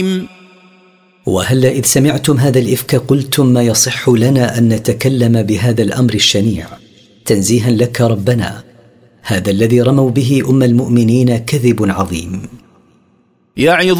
وهلا إذ سمعتم هذا الإفك قلتم ما يصح لنا أن نتكلم بهذا الأمر الشنيع تنزيها لك ربنا. هذا الذي رموا به أم المؤمنين كذب عظيم.